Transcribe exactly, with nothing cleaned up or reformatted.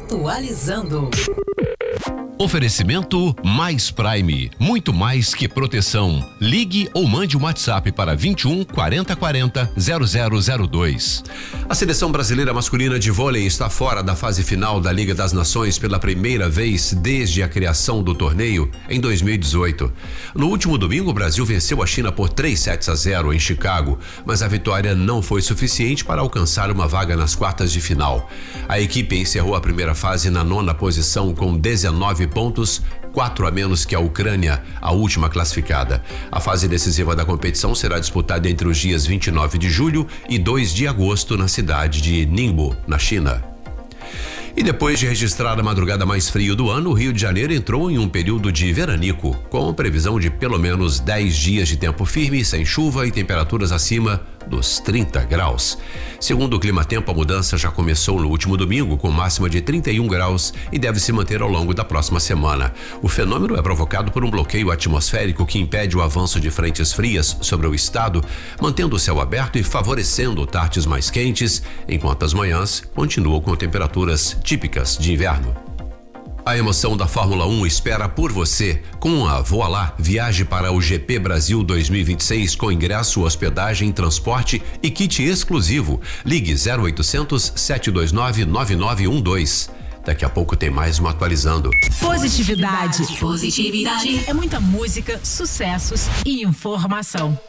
Atualizando. Oferecimento Mais Prime, muito mais que proteção. Ligue ou mande um WhatsApp para vinte e um, quarenta, quarenta, zero zero zero dois. A seleção brasileira masculina de vôlei está fora da fase final da Liga das Nações pela primeira vez desde a criação do torneio em dois mil e dezoito. No último domingo, o Brasil venceu a China por três sets a zero em Chicago, mas a vitória não foi suficiente para alcançar uma vaga nas quartas de final. A equipe encerrou a primeira fase na nona posição com dezenove pontos, quatro a menos que a Ucrânia, a última classificada. A fase decisiva da competição será disputada entre os dias vinte e nove de julho e dois de agosto na cidade de Ningbo, na China. E depois de registrar a madrugada mais fria do ano, o Rio de Janeiro entrou em um período de veranico, com previsão de pelo menos dez dias de tempo firme, sem chuva e temperaturas acima dos trinta graus. Segundo o Climatempo, a mudança já começou no último domingo, com máxima de trinta e um graus e deve se manter ao longo da próxima semana. O fenômeno é provocado por um bloqueio atmosférico que impede o avanço de frentes frias sobre o estado, mantendo o céu aberto e favorecendo tardes mais quentes, enquanto as manhãs continuam com temperaturas típicas de inverno. A emoção da Fórmula um espera por você. Com a Voa Lá, viaje para o G P Brasil dois mil e vinte e seis com ingresso, hospedagem, transporte e kit exclusivo. Ligue zero oitocentos, sete dois nove, nove nove um dois. Daqui a pouco tem mais um Atualizando. Positividade. Positividade. É muita música, sucessos e informação.